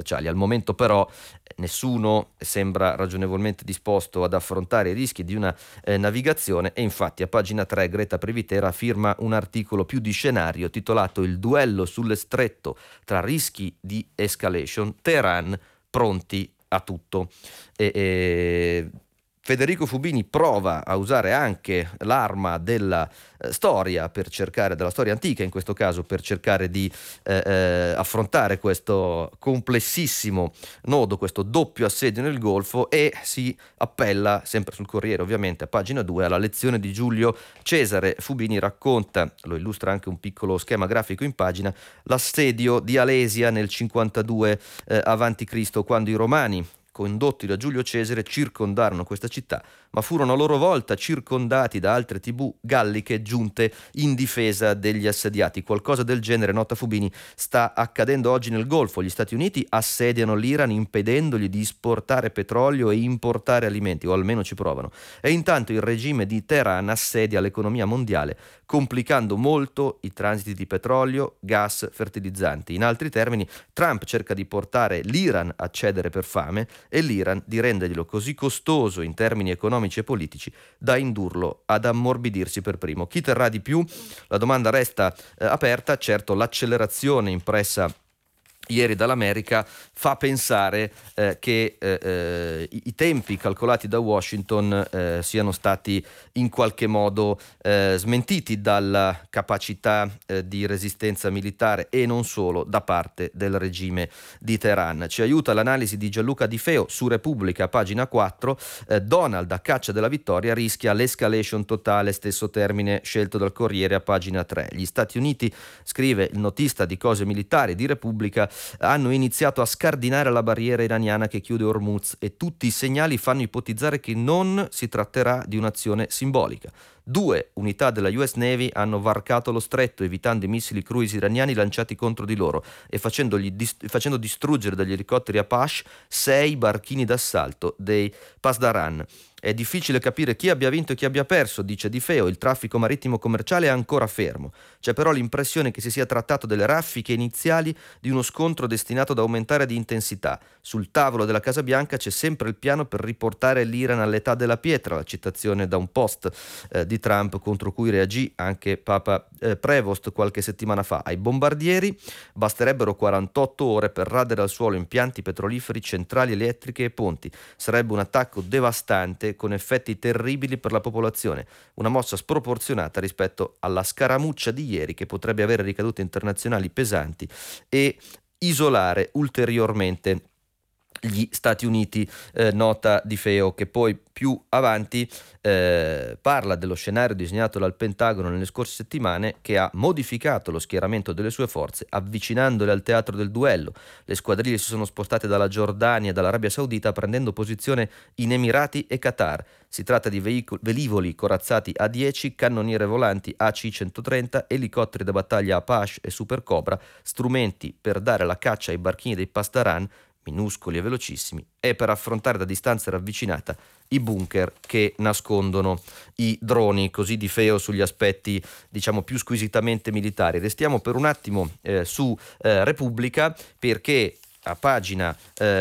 commerciali. Al momento però nessuno sembra ragionevolmente disposto ad affrontare i rischi di una navigazione, e infatti a pagina 3 Greta Privitera firma un articolo più di scenario titolato "Il duello sulle stretto tra rischi di escalation, Teheran pronti a tutto". Federico Fubini prova a usare anche l'arma della storia per cercare, della storia antica in questo caso, per cercare di affrontare questo complessissimo nodo, questo doppio assedio nel Golfo, e si appella, sempre sul Corriere ovviamente, a pagina 2, alla lezione di Giulio Cesare. Fubini racconta, lo illustra anche un piccolo schema grafico in pagina, l'assedio di Alesia nel 52 avanti Cristo, quando i romani, condotti da Giulio Cesare, circondarono questa città, ma furono a loro volta circondati da altre tribù galliche giunte in difesa degli assediati. Qualcosa del genere, nota Fubini, sta accadendo oggi nel Golfo. Gli Stati Uniti assediano l'Iran impedendogli di esportare petrolio e importare alimenti, o almeno ci provano. E intanto il regime di Teheran assedia l'economia mondiale, complicando molto i transiti di petrolio, gas, fertilizzanti. In altri termini, Trump cerca di portare l'Iran a cedere per fame e l'Iran di renderglielo così costoso in termini economici e politici da indurlo ad ammorbidirsi per primo. Chi terrà di più? La domanda resta aperta. Certo, l'accelerazione impressa ieri dall'America fa pensare che i tempi calcolati da Washington siano stati in qualche modo smentiti dalla capacità di resistenza militare, e non solo, da parte del regime di Teheran. Ci aiuta l'analisi di Gianluca Di Feo su Repubblica, pagina 4. Donald a caccia della vittoria rischia l'escalation totale, stesso termine scelto dal Corriere a pagina 3. Gli Stati Uniti, scrive il notista di cose militari di Repubblica, hanno iniziato a scardinare la barriera iraniana che chiude Hormuz, e tutti i segnali fanno ipotizzare che non si tratterà di un'azione simbolica. 2 unità della US Navy hanno varcato lo stretto, evitando i missili cruise iraniani lanciati contro di loro e facendo distruggere dagli elicotteri Apache 6 barchini d'assalto dei Pasdaran. È difficile capire chi abbia vinto e chi abbia perso, dice Di Feo. Il traffico marittimo commerciale è ancora fermo. C'è però l'impressione che si sia trattato delle raffiche iniziali di uno scontro destinato ad aumentare di intensità. Sul tavolo della Casa Bianca c'è sempre il piano per riportare l'Iran all'età della pietra, la citazione da un post di Trump contro cui reagì anche Papa Prevost qualche settimana fa. Ai bombardieri basterebbero 48 ore per radere al suolo impianti petroliferi, centrali elettriche e ponti. Sarebbe un attacco devastante con effetti terribili per la popolazione, una mossa sproporzionata rispetto alla scaramuccia di ieri, che potrebbe avere ricadute internazionali pesanti e isolare ulteriormente gli Stati Uniti, nota Di Feo, che poi più avanti parla dello scenario disegnato dal Pentagono nelle scorse settimane, che ha modificato lo schieramento delle sue forze avvicinandole al teatro del duello. Le squadriglie si sono spostate dalla Giordania e dall'Arabia Saudita, prendendo posizione in Emirati e Qatar. Si tratta di velivoli corazzati A-10, cannoniere volanti AC-130, elicotteri da battaglia Apache e Super Cobra, strumenti per dare la caccia ai barchini dei Pasdaran, minuscoli e velocissimi, e per affrontare da distanza ravvicinata i bunker che nascondono i droni. Così Di Feo sugli aspetti, diciamo, più squisitamente militari. Restiamo per un attimo su Repubblica, perché a pagina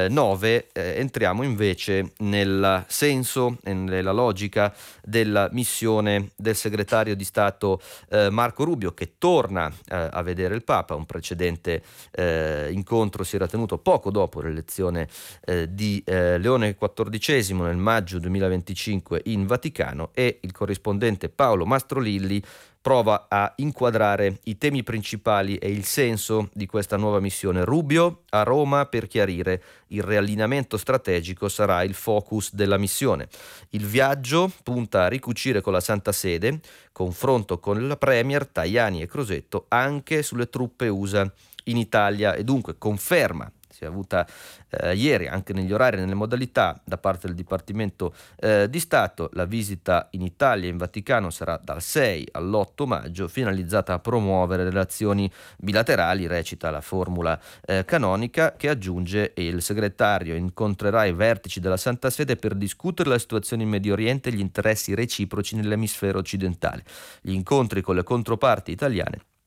9 entriamo invece nel senso e nella logica della missione del segretario di Stato Marco Rubio, che torna a vedere il Papa. Un precedente incontro si era tenuto poco dopo l'elezione di Leone XIV nel maggio 2025 in Vaticano, e il corrispondente Paolo Mastrolilli prova a inquadrare i temi principali e il senso di questa nuova missione. Rubio a Roma per chiarire: il riallineamento strategico sarà il focus della missione. Il viaggio punta a ricucire con la Santa Sede confronto con la Premier, Tajani e Crosetto anche sulle truppe USA in Italia, e dunque conferma, si è avuta ieri anche negli orari e nelle modalità da parte del Dipartimento di Stato. La visita in Italia e in Vaticano sarà dal 6 all'8 maggio, finalizzata a promuovere relazioni bilaterali, recita la formula canonica, che aggiunge: il segretario incontrerà i vertici della Santa Sede per discutere la situazione in Medio Oriente e gli interessi reciproci nell'emisfero occidentale. Gli incontri con le controparti italiane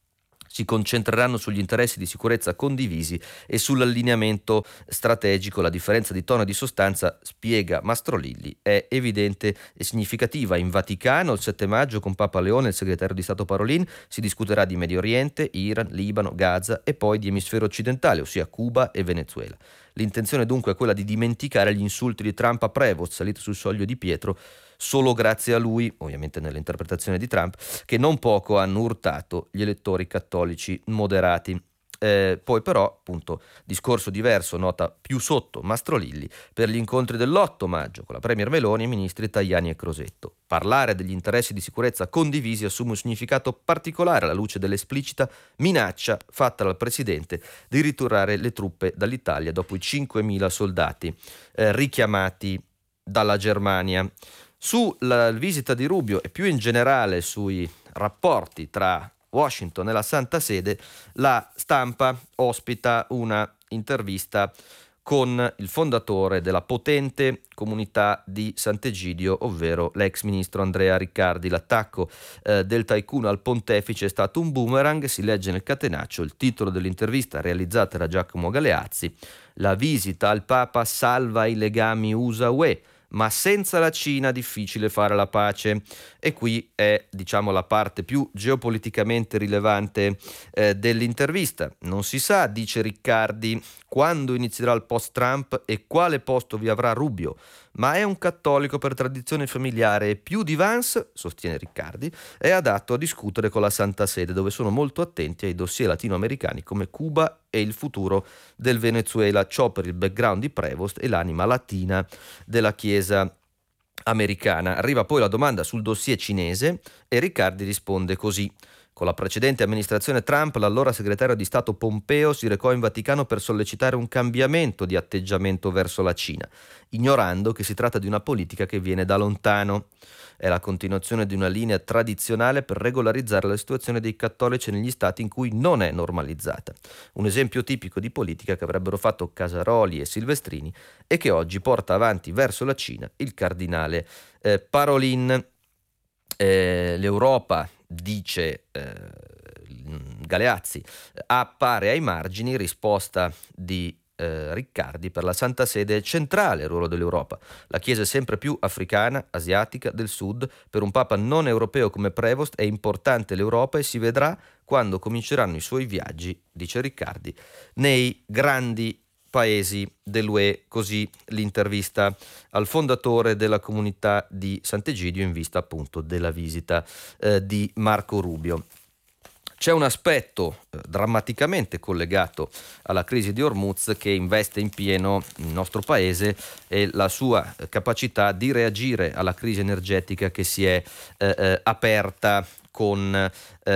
si concentreranno sugli interessi di sicurezza condivisi e sull'allineamento strategico. La differenza di tono e di sostanza, spiega Mastrolilli, è evidente e significativa. In Vaticano il 7 maggio con Papa Leone e il segretario di Stato Parolin si discuterà di Medio Oriente, Iran, Libano, Gaza e poi di emisfero occidentale, ossia Cuba e Venezuela. L'intenzione dunque è quella di dimenticare gli insulti di Trump a Prevost, salito sul soglio di Pietro, solo grazie a lui, ovviamente nell'interpretazione di Trump, che non poco hanno urtato gli elettori cattolici moderati. Poi però, appunto, discorso diverso, nota più sotto Mastrolilli, per gli incontri dell'8 maggio con la Premier Meloni e i ministri Tajani e Crosetto. Parlare degli interessi di sicurezza condivisi assume un significato particolare alla luce dell'esplicita minaccia fatta dal Presidente di ritirare le truppe dall'Italia dopo i 5.000 soldati richiamati dalla Germania. Sulla visita di Rubio e più in generale sui rapporti tra Washington e la Santa Sede, la Stampa ospita una intervista con il fondatore della potente comunità di Sant'Egidio, ovvero l'ex ministro Andrea Riccardi. L'attacco del tycoon al pontefice è stato un boomerang, si legge nel catenaccio. Il titolo dell'intervista, realizzata da Giacomo Galeazzi: la visita al Papa salva i legami USA-UE, ma senza la Cina difficile fare la pace. E qui è, diciamo, la parte più geopoliticamente rilevante dell'intervista. Non si sa, dice Riccardi, quando inizierà il post-Trump e quale posto vi avrà Rubio, ma è un cattolico per tradizione familiare e più di Vance, sostiene Riccardi, è adatto a discutere con la Santa Sede, dove sono molto attenti ai dossier latinoamericani come Cuba e il futuro del Venezuela. Ciò per il background di Prevost e l'anima latina della Chiesa americana. Arriva poi la domanda sul dossier cinese e Riccardi risponde così: con la precedente amministrazione Trump, l'allora segretario di Stato Pompeo si recò in Vaticano per sollecitare un cambiamento di atteggiamento verso la Cina, ignorando che si tratta di una politica che viene da lontano. È la continuazione di una linea tradizionale per regolarizzare la situazione dei cattolici negli stati in cui non è normalizzata. Un esempio tipico di politica che avrebbero fatto Casaroli e Silvestrini e che oggi porta avanti verso la Cina il cardinale Parolin. L'Europa, dice Galeazzi, appare ai margini. Risposta di Riccardi: per la Santa Sede è centrale il ruolo dell'Europa. La Chiesa è sempre più africana, asiatica, del sud. Per un Papa non europeo come Prevost è importante l'Europa e si vedrà quando cominceranno i suoi viaggi, dice Riccardi, nei grandi paesi dell'UE. Così l'intervista al fondatore della comunità di Sant'Egidio in vista appunto della visita di Marco Rubio. C'è un aspetto drammaticamente collegato alla crisi di Hormuz che investe in pieno il nostro paese e la sua capacità di reagire alla crisi energetica che si è aperta con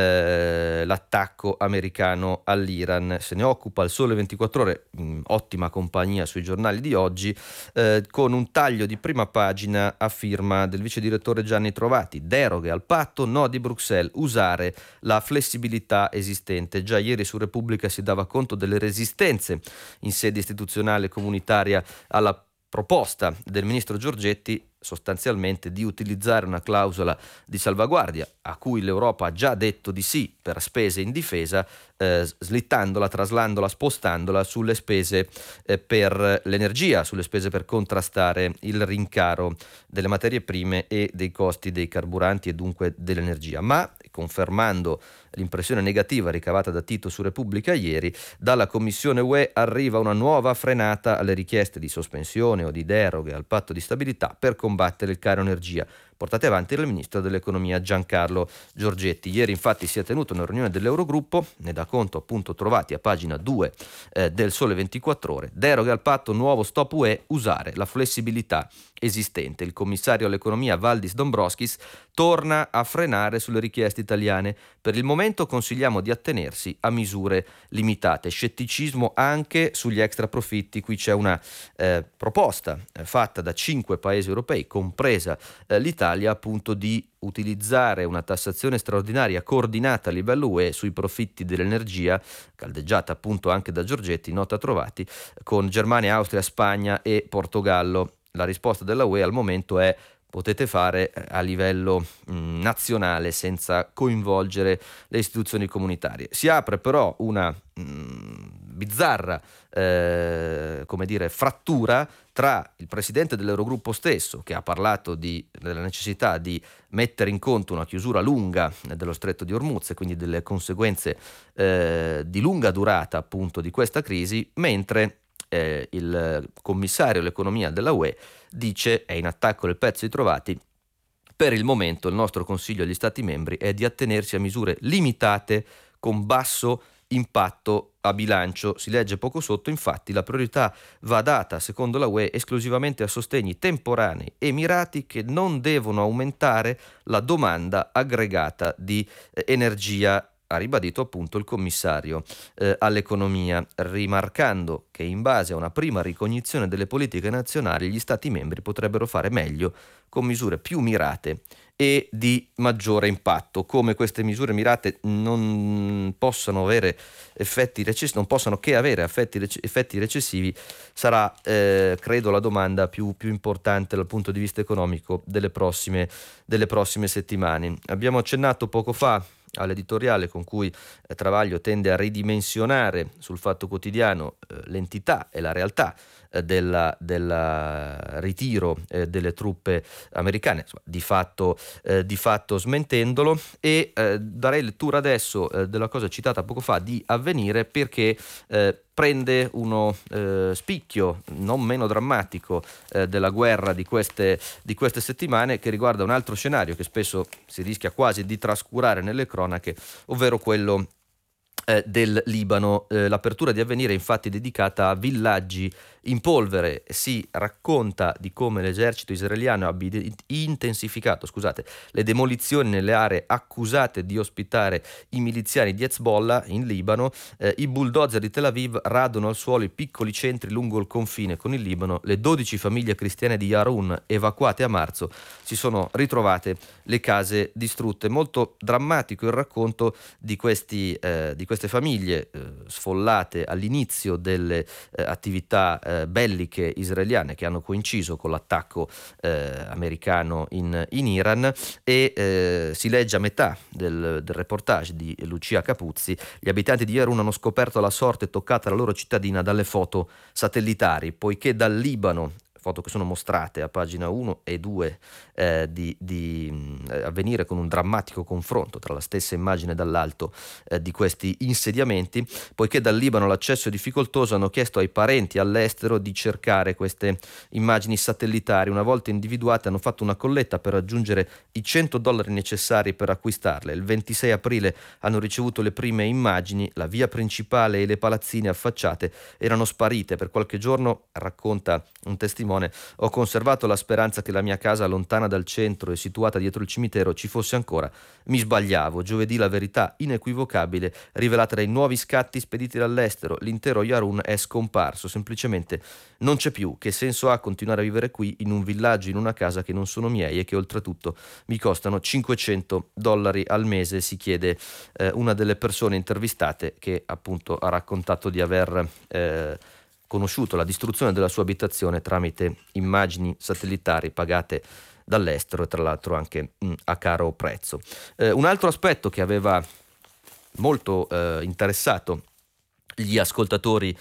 l'attacco americano all'Iran. Se ne occupa il Sole 24 Ore, ottima compagnia sui giornali di oggi, con un taglio di prima pagina a firma del vice direttore Gianni Trovati: deroghe al patto, no di Bruxelles, usare la flessibilità esistente. Già ieri su Repubblica si dava conto delle resistenze in sede istituzionale comunitaria alla proposta del ministro Giorgetti sostanzialmente di utilizzare una clausola di salvaguardia a cui l'Europa ha già detto di sì per spese in difesa, slittandola, traslandola, spostandola sulle spese per l'energia, sulle spese per contrastare il rincaro delle materie prime e dei costi dei carburanti e dunque dell'energia. Ma, confermando l'impressione negativa ricavata da Tito su Repubblica ieri, dalla Commissione UE arriva una nuova frenata alle richieste di sospensione o di deroghe al patto di stabilità per combattere il caro energia, portate avanti dal ministro dell'economia Giancarlo Giorgetti. Ieri infatti si è tenuta una riunione dell'Eurogruppo, ne dà conto appunto Trovati a pagina 2 del Sole 24 Ore. Deroghe al patto, nuovo stop UE, usare la flessibilità esistente. Il commissario all'economia Valdis Dombrovskis torna a frenare sulle richieste italiane. Per il momento consigliamo di attenersi a misure limitate. Scetticismo anche sugli extra profitti. Qui c'è una proposta fatta da 5 paesi europei, compresa l'Italia, appunto di utilizzare una tassazione straordinaria coordinata a livello UE sui profitti dell'energia, caldeggiata appunto anche da Giorgetti, nota Trovati, con Germania, Austria, Spagna e Portogallo. La risposta della UE al momento è potete fare a livello nazionale senza coinvolgere le istituzioni comunitarie. Si apre però una bizzarra come dire, frattura tra il presidente dell'Eurogruppo stesso, che ha parlato della necessità di mettere in conto una chiusura lunga dello stretto di Hormuz e quindi delle conseguenze di lunga durata appunto di questa crisi, mentre il commissario all'economia della UE dice, è in attacco del pezzo di Trovati: per il momento il nostro consiglio agli Stati membri è di attenersi a misure limitate con basso impatto a bilancio. Si legge poco sotto, infatti, la priorità va data, secondo la UE, esclusivamente a sostegni temporanei e mirati che non devono aumentare la domanda aggregata di energia, ha ribadito appunto il commissario all'economia, rimarcando che in base a una prima ricognizione delle politiche nazionali gli Stati membri potrebbero fare meglio con misure più mirate e di maggiore impatto. Come queste misure mirate non possano avere effetti recessivi, non possano che avere effetti recessivi, sarà credo la domanda più importante dal punto di vista economico delle prossime settimane. Abbiamo accennato poco fa all'editoriale con cui Travaglio tende a ridimensionare sul Fatto Quotidiano l'entità e la realtà del ritiro delle truppe americane, insomma, di fatto smentendolo, e darei lettura adesso della cosa citata poco fa di Avvenire, perché prende uno spicchio non meno drammatico della guerra di queste settimane, che riguarda un altro scenario che spesso si rischia quasi di trascurare nelle cronache, ovvero quello del Libano. L'apertura di Avvenire è infatti dedicata a villaggi in polvere. Si racconta di come l'esercito israeliano abbia intensificato le demolizioni nelle aree accusate di ospitare i miliziani di Hezbollah in Libano. I bulldozer di Tel Aviv radono al suolo i piccoli centri lungo il confine con il Libano. Le 12 famiglie cristiane di Yarun evacuate a marzo, si sono ritrovate le case distrutte. Molto drammatico il racconto di queste famiglie sfollate all'inizio delle attività belliche israeliane che hanno coinciso con l'attacco americano in Iran, e si legge a metà del reportage di Lucia Capuzzi: gli abitanti di Yarun hanno scoperto la sorte toccata alla loro cittadina dalle foto satellitari, poiché dal Libano, foto che sono mostrate a pagina 1 e 2 di Avvenire, con un drammatico confronto tra la stessa immagine dall'alto di questi insediamenti, poiché dal Libano l'accesso è difficoltoso, hanno chiesto ai parenti all'estero di cercare queste immagini satellitari. Una volta individuate hanno fatto una colletta per raggiungere i $100 necessari per acquistarle. Il 26 aprile hanno ricevuto le prime immagini, la via principale e le palazzine affacciate erano sparite. Per qualche giorno, racconta un testimone, ho conservato la speranza che la mia casa, lontana dal centro e situata dietro il cimitero, ci fosse ancora. Mi sbagliavo. Giovedì la verità inequivocabile rivelata dai nuovi scatti spediti dall'estero: l'intero Yarun è scomparso, semplicemente non c'è più. Che senso ha continuare a vivere qui, in un villaggio, in una casa che non sono miei e che oltretutto mi costano $500 al mese? Si chiede una delle persone intervistate, che appunto ha raccontato di aver conosciuto la distruzione della sua abitazione tramite immagini satellitari pagate dall'estero, e tra l'altro anche a caro prezzo. Un altro aspetto che aveva molto interessato gli ascoltatori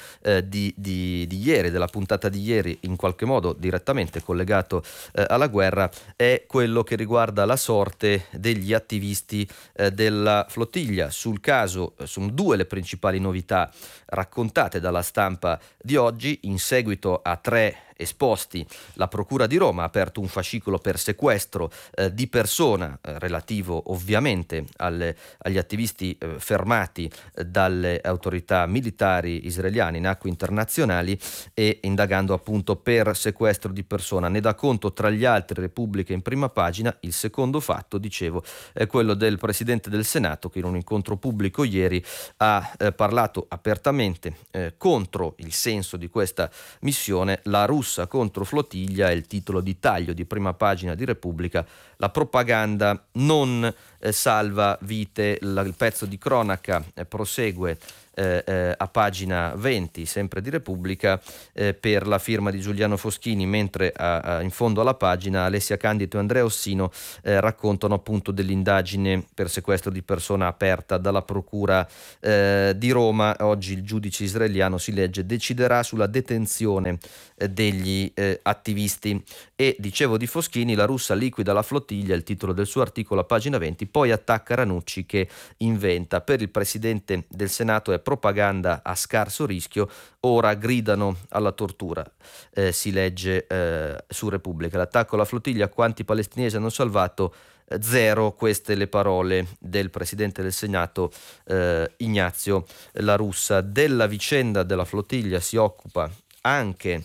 di ieri, della puntata di ieri, in qualche modo direttamente collegato alla guerra, è quello che riguarda la sorte degli attivisti della flottiglia. Sul caso sono due le principali novità raccontate dalla stampa di oggi. In seguito a 3 esposti, la Procura di Roma ha aperto un fascicolo per sequestro di persona, relativo ovviamente agli attivisti fermati dalle autorità militari israeliane in acque internazionali, e indagando appunto per sequestro di persona. Ne dà conto tra gli altri Repubblica in prima pagina. Il secondo fatto, dicevo, è quello del Presidente del Senato, che in un incontro pubblico ieri ha parlato apertamente contro il senso di questa missione. La russa contro flottiglia è il titolo di taglio di prima pagina di Repubblica. la propaganda non salva vite. Il pezzo di cronaca prosegue a pagina 20, sempre di Repubblica, per la firma di Giuliano Foschini, mentre in fondo alla pagina Alessia Candido e Andrea Ossino raccontano appunto dell'indagine per sequestro di persona aperta dalla Procura di Roma. Oggi il giudice israeliano, si legge, deciderà sulla detenzione degli attivisti. E dicevo di Foschini, la russa liquida la flottiglia, il titolo del suo articolo a pagina 20, poi attacca Ranucci che inventa. Per il presidente del Senato è propaganda a scarso rischio, ora gridano alla tortura, si legge su Repubblica. L'attacco alla flottiglia, quanti palestinesi hanno salvato? Zero, queste le parole del presidente del Senato Ignazio La Russa. Della vicenda della flottiglia si occupa anche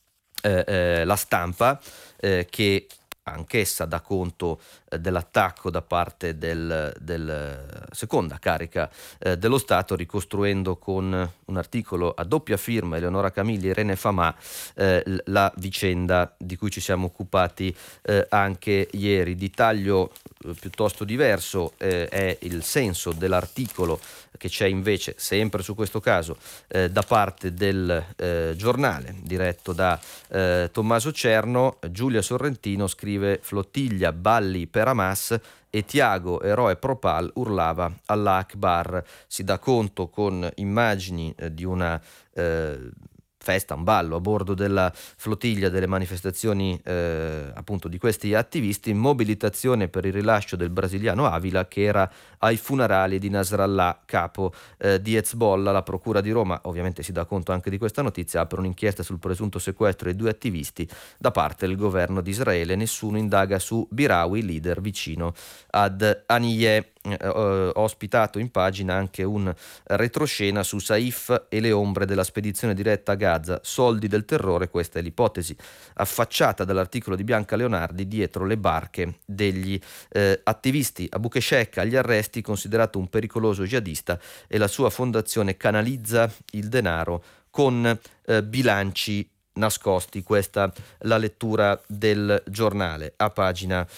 La Stampa, che anch'essa dà conto dell'attacco da parte del seconda carica dello Stato, ricostruendo con un articolo a doppia firma Eleonora Camilli e Irene Famà la vicenda di cui ci siamo occupati anche ieri. Di taglio piuttosto diverso è il senso dell'articolo che c'è invece, sempre su questo caso, da parte del giornale diretto da Tommaso Cerno. Giulia Sorrentino scrive: flottiglia, balli per Hamas e Tiago, eroe pro-Pal, urlava Allah Akbar. Si dà conto con immagini di una festa, un ballo a bordo della flottiglia, delle manifestazioni appunto di questi attivisti, mobilitazione per il rilascio del brasiliano Avila che era ai funerali di Nasrallah, capo di Hezbollah. La Procura di Roma ovviamente si dà conto anche di questa notizia, apre un'inchiesta sul presunto sequestro dei due attivisti da parte del governo di Israele. Nessuno indaga su Birawi, leader vicino ad Haniyeh. Ospitato in pagina anche un retroscena su Saif e le ombre della spedizione diretta a Gaza, soldi del terrore. Questa è l'ipotesi affacciata dall'articolo di Bianca Leonardi dietro le barche degli attivisti. Abu Keshek agli arresti, considerato un pericoloso jihadista, e la sua fondazione canalizza il denaro con bilanci nascosti. Questa la lettura del giornale a pagina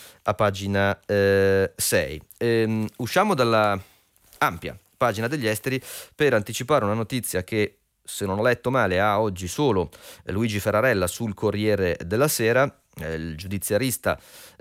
6. Usciamo dalla ampia pagina degli esteri per anticipare una notizia che, se non ho letto male, ha oggi solo Luigi Ferrarella sul Corriere della Sera. Il giudiziarista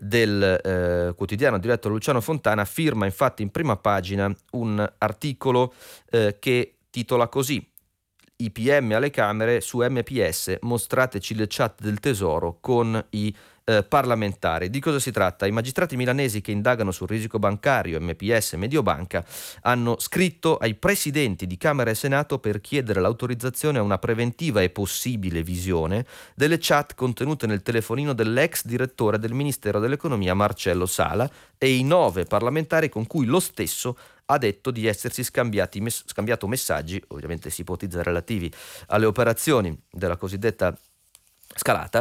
del quotidiano diretto da Luciano Fontana firma infatti in prima pagina un articolo che titola così: i PM alle Camere su MPS, mostrateci le chat del Tesoro con i parlamentari. Di cosa si tratta? I magistrati milanesi che indagano sul risico bancario MPS e Mediobanca hanno scritto ai presidenti di Camera e Senato per chiedere l'autorizzazione a una preventiva e possibile visione delle chat contenute nel telefonino dell'ex direttore del Ministero dell'Economia Marcello Sala e i 9 parlamentari con cui lo stesso ha detto di essersi scambiato messaggi, ovviamente si ipotizza relativi alle operazioni della cosiddetta scalata,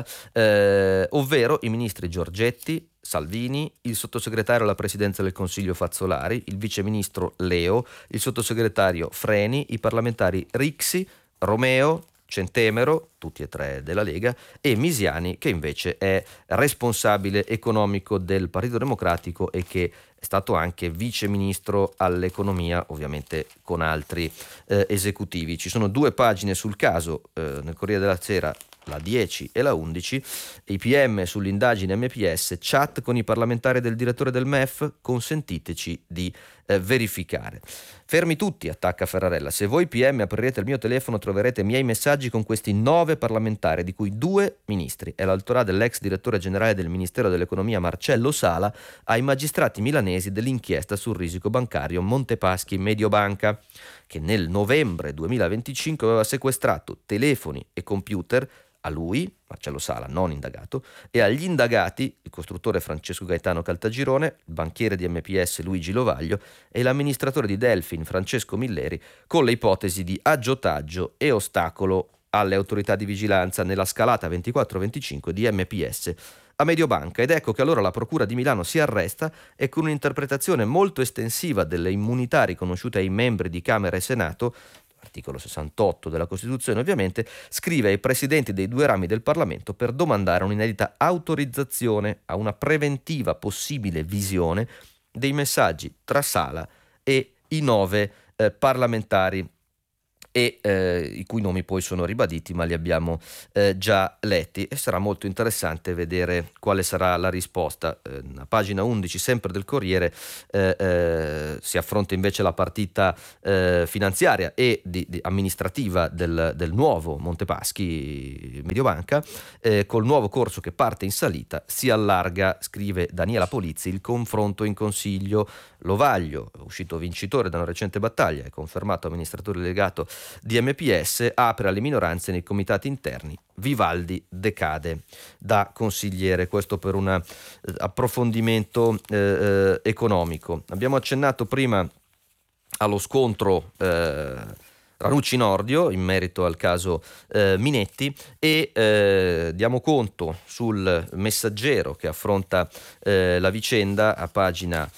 ovvero i ministri Giorgetti, Salvini, il sottosegretario alla presidenza del Consiglio Fazzolari, il viceministro Leo, il sottosegretario Freni, i parlamentari Rixi, Romeo, Centemero, tutti e tre della Lega, e Misiani, che invece è responsabile economico del Partito Democratico e che è stato anche vice ministro all'economia, ovviamente con altri esecutivi. Ci sono 2 pagine sul caso nel Corriere della Sera, la 10 e la 11, i PM sull'indagine MPS, chat con i parlamentari del direttore del MEF, consentiteci di verificare. Fermi tutti, attacca Ferrarella, se voi PM aprirete il mio telefono troverete miei messaggi con questi 9 parlamentari, di cui 2 ministri, e l'autorà dell'ex direttore generale del Ministero dell'Economia Marcello Sala ai magistrati milanesi dell'inchiesta sul risico bancario Montepaschi Mediobanca, che nel novembre 2025 aveva sequestrato telefoni e computer a lui, Marcello Sala, non indagato, e agli indagati, il costruttore Francesco Gaetano Caltagirone, il banchiere di MPS Luigi Lovaglio e l'amministratore di Delfin Francesco Milleri, con le ipotesi di aggiotaggio e ostacolo alle autorità di vigilanza nella scalata 24-25 di MPS a Mediobanca. Ed ecco che allora la Procura di Milano si arresta e, con un'interpretazione molto estensiva delle immunità riconosciute ai membri di Camera e Senato, articolo 68 della Costituzione ovviamente, scrive ai presidenti dei due rami del Parlamento per domandare un'inedita autorizzazione a una preventiva possibile visione dei messaggi tra Sala e i 9 parlamentari e i cui nomi poi sono ribaditi, ma li abbiamo già letti, e sarà molto interessante vedere quale sarà la risposta. A pagina 11 sempre del Corriere si affronta invece la partita finanziaria e amministrativa del nuovo Montepaschi Mediobanca, col nuovo corso che parte in salita si allarga, scrive Daniela Polizzi, il confronto in Consiglio. Lovaglio, uscito vincitore da una recente battaglia e confermato amministratore delegato di MPS, apre alle minoranze nei comitati interni. Vivaldi decade da consigliere. Questo per un approfondimento economico. Abbiamo accennato prima allo scontro Ranucci-Nordio in merito al caso Minetti, e diamo conto sul Messaggero che affronta la vicenda a pagina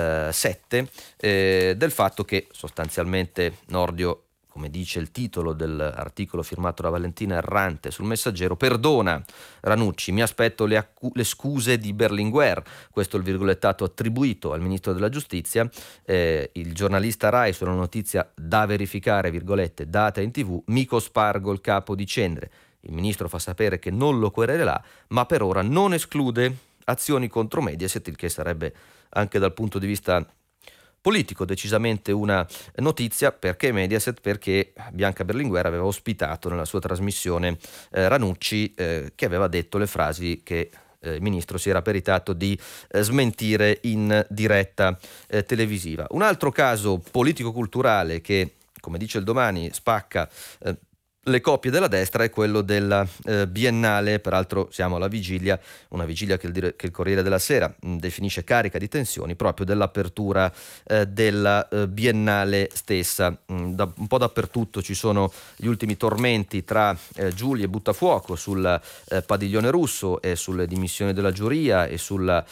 7 del fatto che sostanzialmente Nordio, come dice il titolo dell'articolo firmato da Valentina Errante sul Messaggero, perdona Ranucci, mi aspetto le scuse di Berlinguer. Questo è il virgolettato attribuito al ministro della giustizia. Il giornalista Rai sulla notizia da verificare, virgolette, data in TV, mico spargo il capo di cenere. Il ministro fa sapere che non lo querelerà, ma per ora non esclude azioni contro Mediaset, il che sarebbe anche dal punto di vista politico decisamente una notizia. Perché Mediaset? Perché Bianca Berlinguer aveva ospitato nella sua trasmissione Ranucci, che aveva detto le frasi che il ministro si era peritato di smentire in diretta televisiva. Un altro caso politico-culturale che, come dice il Domani, spacca le coppie della destra è quello della Biennale. Peraltro siamo alla vigilia, una vigilia che il Corriere della Sera definisce carica di tensioni, proprio dell'apertura della Biennale stessa. Un po' dappertutto ci sono gli ultimi tormenti tra Giuli e Buttafuoco sul padiglione russo e sulle dimissioni della giuria e sul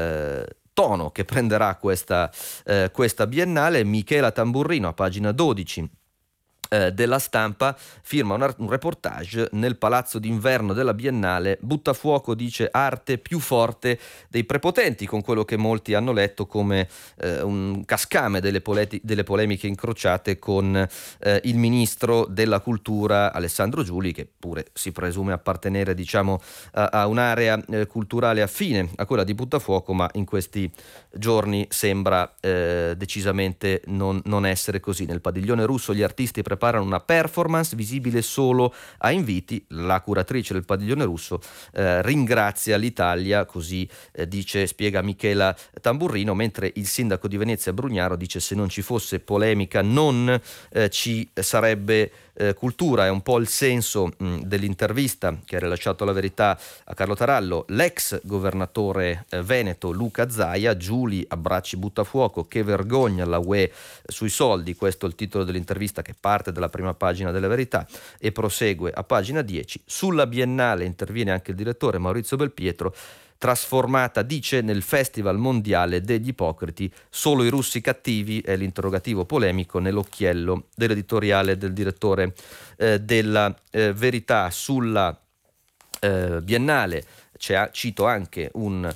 tono che prenderà questa Biennale. Michela Tamburrino a pagina 12 della Stampa firma un reportage nel palazzo d'inverno della Biennale. Buttafuoco dice arte più forte dei prepotenti, con quello che molti hanno letto come un cascame delle polemiche incrociate con il ministro della cultura Alessandro Giuli, che pure si presume appartenere, diciamo, a un'area culturale affine a quella di Buttafuoco, ma in questi giorni sembra decisamente non essere così. Nel padiglione russo gli artisti preparano una performance visibile solo a inviti. La curatrice del padiglione russo ringrazia l'Italia, così spiega Michela Tamburrino, mentre il sindaco di Venezia Brugnaro dice se non ci fosse polemica non ci sarebbe cultura. È un po' il senso dell'intervista che ha rilasciato La Verità a Carlo Tarallo l'ex governatore veneto Luca Zaia. Giuli abbracci Buttafuoco, che vergogna la UE sui soldi. Questo è il titolo dell'intervista che parte dalla prima pagina della Verità e prosegue a pagina 10. Sulla Biennale interviene anche il direttore Maurizio Belpietro. Trasformata, dice, nel Festival Mondiale degli Ipocriti, solo i russi cattivi, è l'interrogativo polemico nell'occhiello dell'editoriale del direttore della Verità. Sulla Biennale cito anche un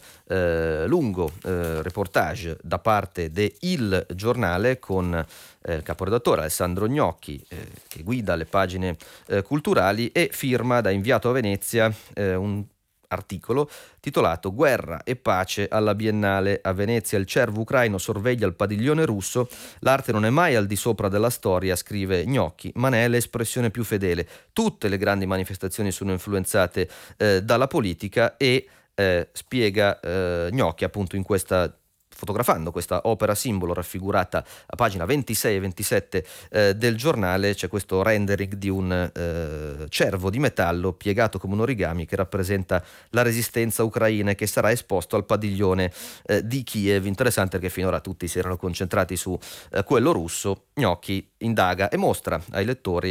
lungo reportage da parte de Il Giornale con il caporedattore Alessandro Gnocchi, che guida le pagine culturali e firma da inviato a Venezia un articolo titolato Guerra e pace alla Biennale. A Venezia il cervo ucraino sorveglia il padiglione russo. L'arte non è mai al di sopra della storia, scrive Gnocchi, ma ne è l'espressione più fedele. Tutte le grandi manifestazioni sono influenzate dalla politica e spiega Gnocchi appunto in questa, fotografando questa opera simbolo raffigurata a pagina 26 e 27 del giornale. C'è questo rendering di un cervo di metallo piegato come un origami che rappresenta la resistenza ucraina e che sarà esposto al padiglione di Kiev. Interessante perché finora tutti si erano concentrati su quello russo. Gnocchi indaga e mostra ai lettori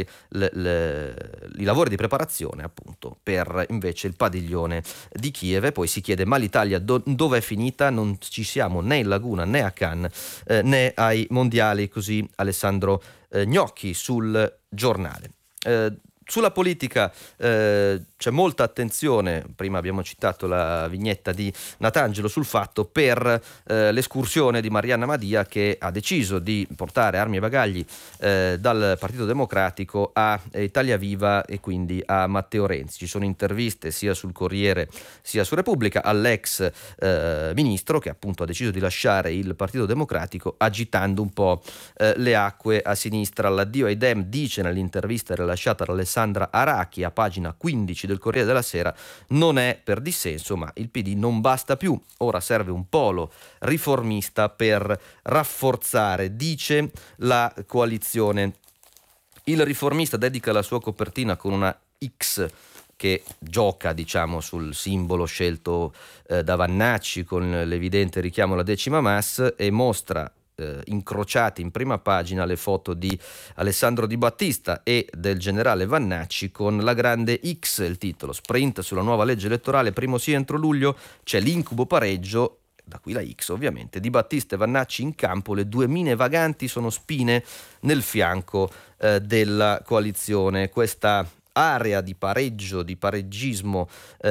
i lavori di preparazione appunto per invece il padiglione di Kiev, e poi si chiede ma l'Italia dove è finita? Non ci siamo né in Laguna né a Cannes né ai mondiali, così Alessandro Gnocchi sul Giornale. Sulla politica c'è molta attenzione, prima abbiamo citato la vignetta di Natangelo, sul fatto per l'escursione di Marianna Madia, che ha deciso di portare armi e bagagli dal Partito Democratico a Italia Viva e quindi a Matteo Renzi. Ci sono interviste sia sul Corriere sia su Repubblica all'ex ministro, che appunto ha deciso di lasciare il Partito Democratico, agitando un po' le acque a sinistra. L'addio ai Dem, dice nell'intervista rilasciata da Alessandra Arachi a pagina 15 del Corriere della Sera, non è per dissenso, ma il PD non basta più, ora serve un polo riformista per rafforzare, dice, la coalizione. Il Riformista dedica la sua copertina con una X che gioca, diciamo, sul simbolo scelto da Vannacci, con l'evidente richiamo alla 10ª Mas, e mostra incrociati in prima pagina le foto di Alessandro Di Battista e del generale Vannacci con la grande X, il titolo: sprint sulla nuova legge elettorale, primo sì entro luglio, c'è l'incubo pareggio, da qui la X ovviamente. Di Battista e Vannacci in campo, le due mine vaganti sono spine nel fianco della coalizione. Questa area di pareggio, di pareggismo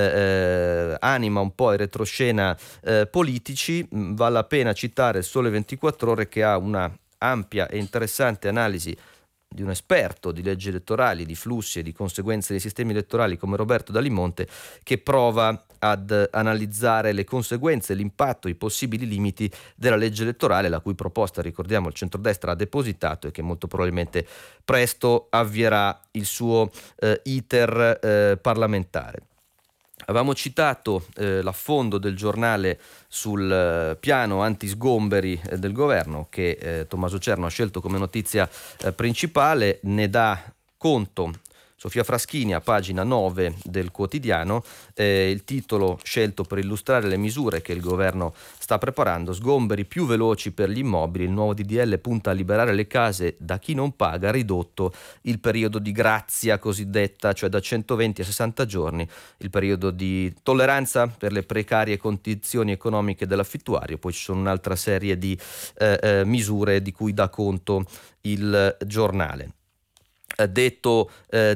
anima un po' in retroscena politici. Vale la pena citare il Sole 24 Ore, che ha una ampia e interessante analisi di un esperto di leggi elettorali, di flussi e di conseguenze dei sistemi elettorali come Roberto Dalimonte, che prova ad analizzare le conseguenze, l'impatto, i possibili limiti della legge elettorale, la cui proposta, ricordiamo, il centrodestra ha depositato e che molto probabilmente presto avvierà il suo iter parlamentare. Avevamo citato l'affondo del Giornale sul piano antisgomberi del governo, che Tommaso Cerno ha scelto come notizia principale. Ne dà conto Sofia Fraschini a pagina 9 del quotidiano, il titolo scelto per illustrare le misure che il governo sta preparando: sgomberi più veloci per gli immobili, il nuovo DDL punta a liberare le case da chi non paga, ridotto il periodo di grazia cosiddetta, cioè da 120 a 60 giorni, il periodo di tolleranza per le precarie condizioni economiche dell'affittuario. Poi ci sono un'altra serie di misure di cui dà conto il Giornale. Detto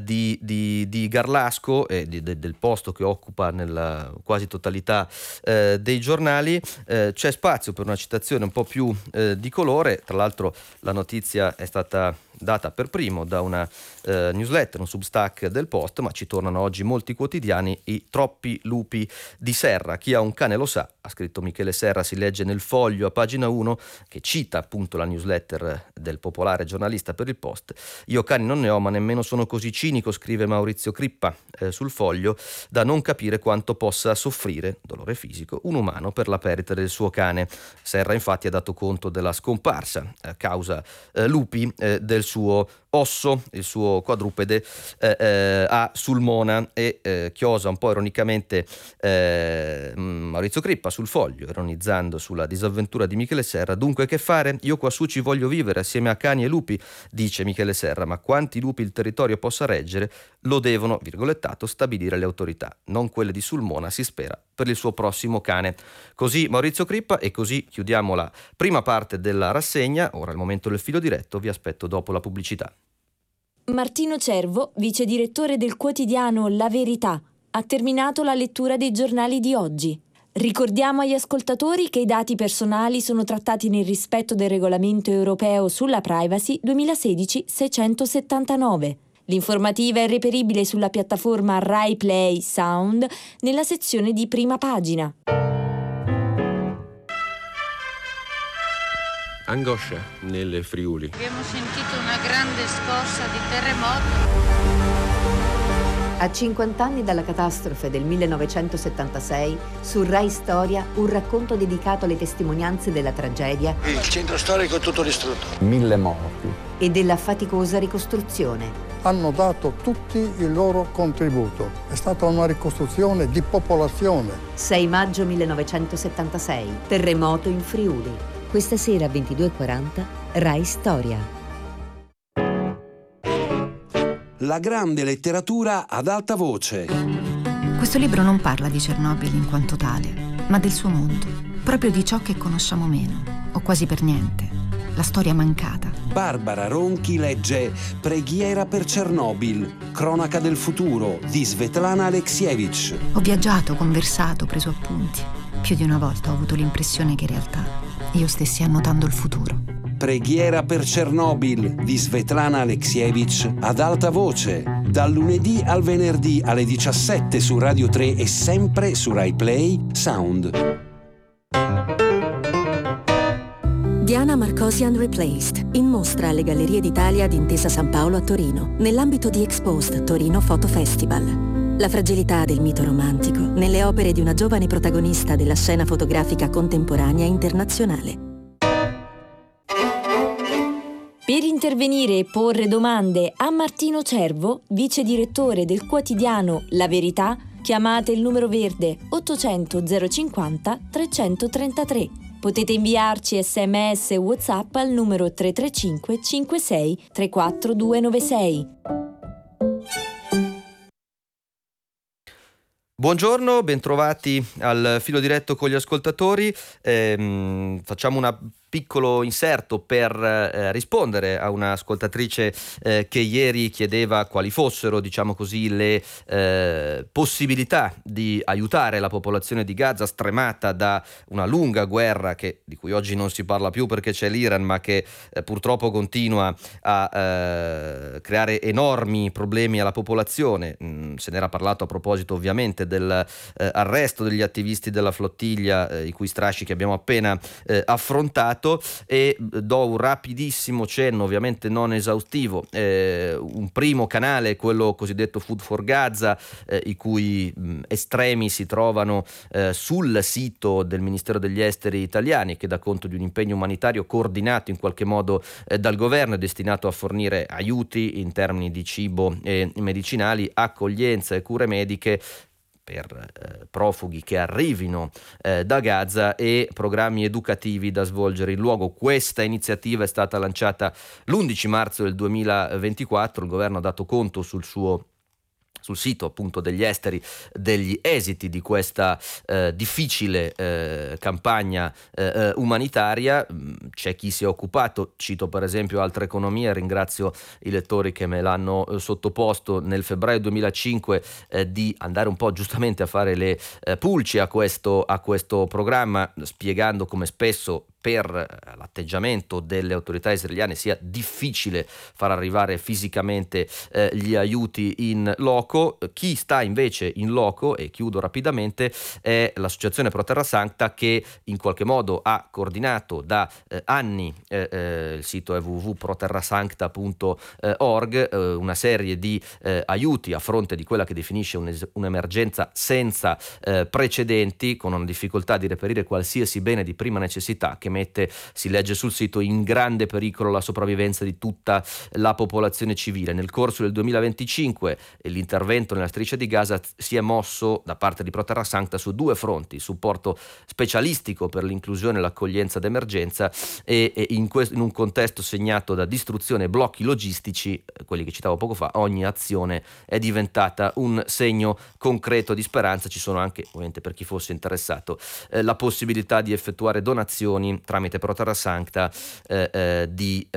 di Garlasco e del posto che occupa nella quasi totalità dei giornali, c'è spazio per una citazione un po' più di colore. Tra l'altro la notizia è stata data per primo da una newsletter, un Substack del Post, ma ci tornano oggi molti quotidiani: i troppi lupi di Serra. Chi ha un cane lo sa, ha scritto Michele Serra, si legge nel Foglio a pagina 1, che cita appunto la newsletter del popolare giornalista per il Post. Io cani non ne ho, ma nemmeno sono così cinico, scrive Maurizio Crippa sul Foglio, da non capire quanto possa soffrire, dolore fisico, un umano per la perdita del suo cane. Serra infatti ha dato conto della scomparsa causa lupi del suo Osso, il suo quadrupede, a Sulmona, e chiosa un po' ironicamente Maurizio Crippa sul Foglio, ironizzando sulla disavventura di Michele Serra. Dunque che fare? Io quassù ci voglio vivere assieme a cani e lupi, dice Michele Serra, ma quanti lupi il territorio possa reggere lo devono, virgolettato, stabilire le autorità, non quelle di Sulmona, si spera, per il suo prossimo cane. Così Maurizio Crippa, e così chiudiamo la prima parte della rassegna. Ora è il momento del filo diretto, vi aspetto dopo la pubblicità. Martino Cervo, vice direttore del quotidiano La Verità, ha terminato la lettura dei giornali di oggi. Ricordiamo agli ascoltatori che i dati personali sono trattati nel rispetto del regolamento europeo sulla privacy 2016-679. L'informativa è reperibile sulla piattaforma Rai Play Sound nella sezione di prima pagina. Angoscia nelle Friuli. Abbiamo sentito una grande scossa di terremoto. A 50 anni dalla catastrofe del 1976, su Rai Storia, un racconto dedicato alle testimonianze della tragedia. Il centro storico è tutto distrutto. 1000 morti. E della faticosa ricostruzione. Hanno dato tutti il loro contributo. È stata una ricostruzione di popolazione. 6 maggio 1976, terremoto in Friuli. Questa sera 22:40, Rai Storia. La grande letteratura ad alta voce. Questo libro non parla di Chernobyl in quanto tale, ma del suo mondo. proprio di ciò che conosciamo meno, o quasi per niente, la storia mancata. Barbara Ronchi legge Preghiera per Chernobyl, cronaca del futuro di Svetlana Alexievich. Ho viaggiato, conversato, preso appunti. Più di una volta ho avuto l'impressione che in realtà io stessi annotando il futuro. Preghiera per Chernobyl di Svetlana Alexievich ad alta voce, dal lunedì al venerdì alle 17 su Radio 3 e sempre su Rai Play Sound. Diana Marcosian Replaced, in mostra alle Gallerie d'Italia di Intesa San Paolo a Torino, nell'ambito di Exposed Torino Photo Festival. La fragilità del mito romantico nelle opere di una giovane protagonista della scena fotografica contemporanea internazionale. Per intervenire e porre domande a Martino Cervo, vice direttore del quotidiano La Verità, chiamate il numero verde 800 050 333. Potete inviarci SMS e WhatsApp al numero 335 56 34 296. Buongiorno, bentrovati al filo diretto con gli ascoltatori. Facciamo un piccolo inserto per rispondere a un'ascoltatrice che ieri chiedeva quali fossero, diciamo così, le possibilità di aiutare la popolazione di Gaza stremata da una lunga guerra di cui oggi non si parla più perché c'è l'Iran, ma che purtroppo continua a creare enormi problemi alla popolazione. Se n'era parlato a proposito ovviamente dell'arresto degli attivisti della flottiglia, i cui strascichi abbiamo appena affrontato. E do un rapidissimo cenno, ovviamente non esaustivo. Un primo canale è quello cosiddetto Food for Gaza, i cui estremi si trovano sul sito del Ministero degli Esteri italiani, che dà conto di un impegno umanitario coordinato in qualche modo dal governo, destinato a fornire aiuti in termini di cibo e medicinali, accoglienza e cure mediche per profughi che arrivino da Gaza e programmi educativi da svolgere in luogo. Questa iniziativa è stata lanciata l'11 marzo del 2024, il governo ha dato conto sul sito appunto degli esteri degli esiti di questa difficile campagna umanitaria. C'è chi si è occupato, cito per esempio Altre Economie, ringrazio i lettori che me l'hanno sottoposto nel febbraio 2005, di andare un po' giustamente a fare le pulci a questo programma, spiegando come spesso per l'atteggiamento delle autorità israeliane sia difficile far arrivare fisicamente gli aiuti in loco. Chi sta invece in loco, e chiudo rapidamente, è l'associazione Pro Terra Sancta, che in qualche modo ha coordinato da anni, il sito è www.proterrasancta.org, una serie di aiuti a fronte di quella che definisce un'emergenza senza precedenti, con una difficoltà di reperire qualsiasi bene di prima necessità che mette, si legge sul sito, in grande pericolo la sopravvivenza di tutta la popolazione civile. Nel corso del 2025 l'intervento nella striscia di Gaza si è mosso da parte di Pro Terra Sancta su due fronti: supporto specialistico per l'inclusione e l'accoglienza d'emergenza e in un contesto segnato da distruzione e blocchi logistici, quelli che citavo poco fa, ogni azione è diventata un segno concreto di speranza. Ci sono anche, ovviamente per chi fosse interessato, la possibilità di effettuare donazioni tramite Pro Terra Sancta per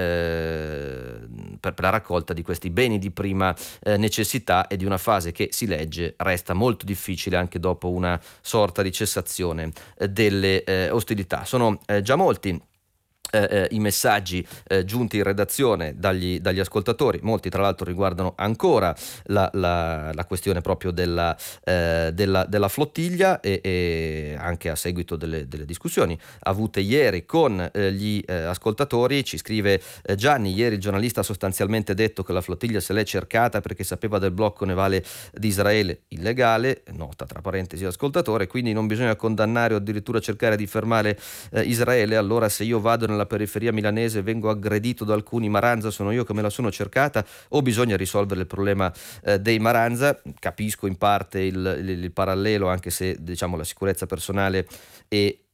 la raccolta di questi beni di prima necessità, e di una fase che, si legge, resta molto difficile anche dopo una sorta di cessazione delle ostilità. Sono già molti i messaggi giunti in redazione dagli ascoltatori. Molti tra l'altro riguardano ancora la questione proprio della flottiglia e anche a seguito delle discussioni avute ieri con gli ascoltatori. Ci scrive Gianni: ieri il giornalista ha sostanzialmente detto che la flottiglia se l'è cercata perché sapeva del blocco navale di Israele illegale, nota tra parentesi ascoltatore, quindi non bisogna condannare o addirittura cercare di fermare Israele. Allora, se io vado nella periferia milanese e vengo aggredito da alcuni Maranza, sono io che me la sono cercata, o bisogna risolvere il problema dei Maranza? Capisco in parte il parallelo, anche se, diciamo, la sicurezza personale e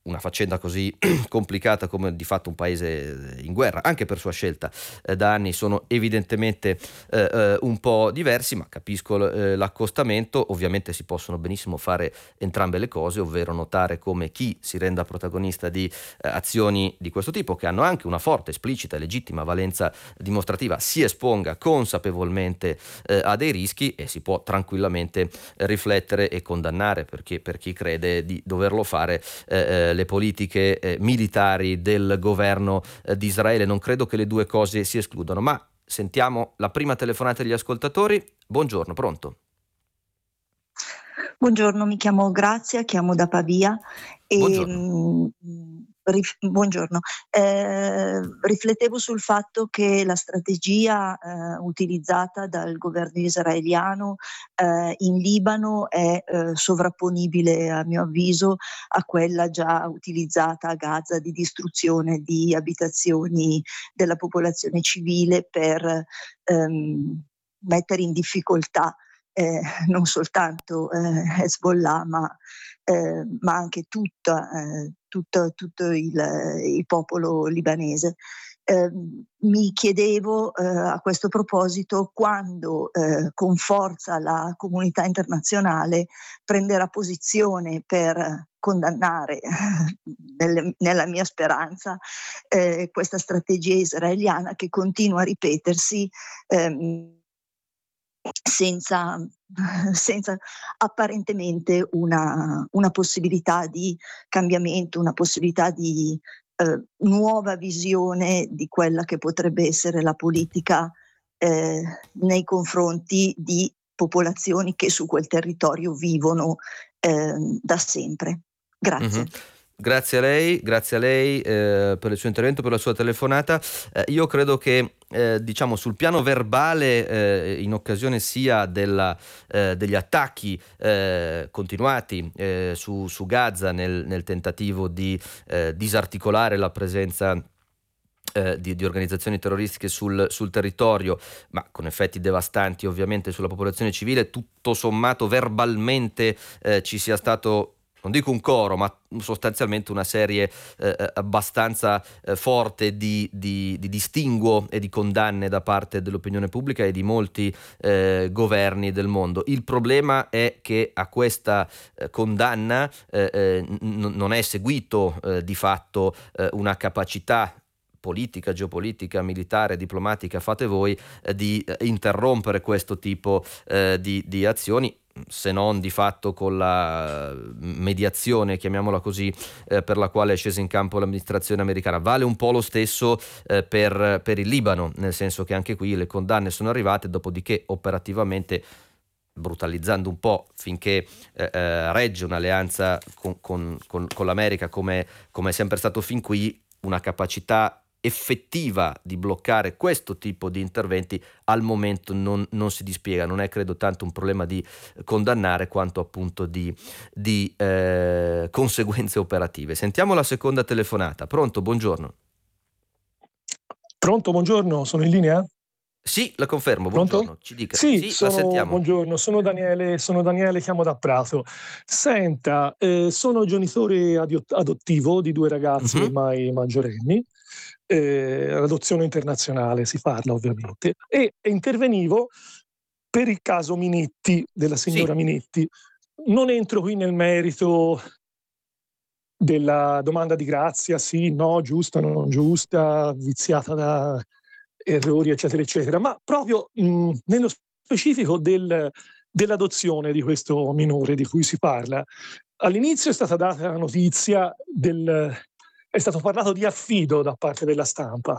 una faccenda così complicata come di fatto un paese in guerra, anche per sua scelta, da anni, sono evidentemente un po' diversi, ma capisco l'accostamento. Ovviamente si possono benissimo fare entrambe le cose, ovvero notare come chi si renda protagonista di azioni di questo tipo, che hanno anche una forte, esplicita e legittima valenza dimostrativa, si esponga consapevolmente a dei rischi, e si può tranquillamente riflettere e condannare, perché per chi crede di doverlo fare, le politiche militari del governo di Israele. Non credo che le due cose si escludano, ma sentiamo la prima telefonata degli ascoltatori. Buongiorno, pronto? Buongiorno, mi chiamo Grazia, chiamo da Pavia e Buongiorno. buongiorno. Riflettevo sul fatto che la strategia utilizzata dal governo israeliano in Libano è sovrapponibile, a mio avviso, a quella già utilizzata a Gaza di distruzione di abitazioni della popolazione civile per mettere in difficoltà non soltanto Hezbollah, ma anche tutto il popolo libanese. Mi chiedevo a questo proposito quando con forza la comunità internazionale prenderà posizione per condannare, nella mia speranza, questa strategia israeliana che continua a ripetersi senza apparentemente una possibilità di cambiamento, una possibilità di nuova visione di quella che potrebbe essere la politica nei confronti di popolazioni che su quel territorio vivono da sempre. Grazie. Mm-hmm. Grazie a lei per il suo intervento, per la sua telefonata. Io credo che diciamo sul piano verbale, in occasione sia degli attacchi continuati su Gaza nel tentativo di disarticolare la presenza di organizzazioni terroristiche sul territorio, ma con effetti devastanti ovviamente sulla popolazione civile, tutto sommato verbalmente ci sia stato, non dico un coro, ma sostanzialmente una serie abbastanza forte di distinguo e di condanne da parte dell'opinione pubblica e di molti governi del mondo. Il problema è che a questa condanna non è seguito di fatto una capacità politica, geopolitica, militare, diplomatica, fate voi, di interrompere questo tipo di azioni, se non di fatto con la mediazione, chiamiamola così, per la quale è scesa in campo l'amministrazione americana. Vale un po' lo stesso per il Libano, nel senso che anche qui le condanne sono arrivate, dopodiché operativamente, brutalizzando un po', finché regge un'alleanza con l'America come è sempre stato fin qui, una capacità effettiva di bloccare questo tipo di interventi al momento non si dispiega. Non è credo tanto un problema di condannare quanto appunto di conseguenze operative. Sentiamo la seconda telefonata. Pronto, buongiorno. Pronto, buongiorno, sono in linea? Sì, la confermo, Pronto? buongiorno. Ci dica. Sì, la sentiamo. buongiorno, sono Daniele, chiamo da Prato. Senta, sono genitore adottivo di 2 ragazzi ormai maggiorenni. Adozione internazionale si parla ovviamente, e intervenivo per il caso Minetti, della signora Minetti. Non entro qui nel merito della domanda di grazia, sì, no, giusta, non giusta, viziata da errori, eccetera, eccetera, ma proprio nello specifico dell'adozione di questo minore di cui si parla. All'inizio è stata data la notizia è stato parlato di affido da parte della stampa,